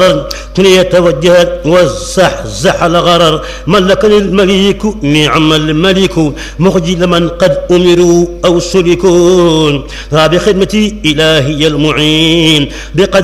كن يتوجه وزحزح الغرر. ملكني الملك نعم الملك مخجل من قد أمروا أو سلكوا. فبخدمتي إلهي المعين بقدر